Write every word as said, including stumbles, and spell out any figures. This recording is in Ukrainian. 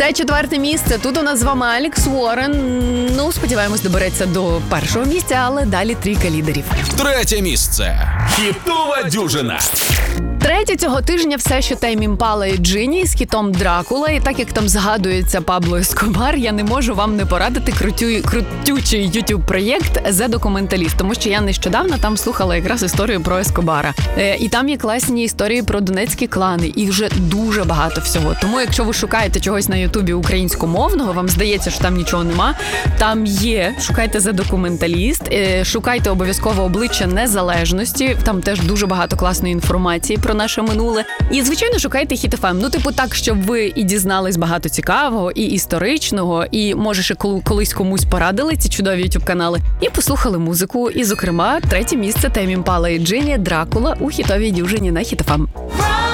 Та четверте місце. Тут у нас з вами Алекс Уоррен. Ну, сподіваємось, добереться до першого місця, але далі трійка лідерів. Третє місце. Хітова дюжина. Третє цього тижня все, що Тейм Імпала і Джині з хітом Дракула. І так як там згадується Пабло Ескобар, я не можу вам не порадити крутю, крутючий ютуб-проєкт «The Documentalist», тому що я нещодавно там слухала якраз історію про Ескобара. Е, і там є класні історії про донецькі клани. Їх вже дуже багато всього. Тому якщо ви шукаєте чогось на ютубі українськомовного, вам здається, що там нічого нема, там є. Шукайте «The Documentalist», е, шукайте обов'язково «Обличчя незалежності». Там теж дуже багато класної інформації про наше минуле. І, звичайно, шукайте Хіт еф ем. Ну, типу, так, щоб ви і дізнались багато цікавого, і історичного, і, може, ще колись комусь порадили ці чудові ютуб-канали, і послухали музику. І, зокрема, третє місце Тейм Імпала і Джині «Дракула» у хітовій дюжині на Хіт еф ем.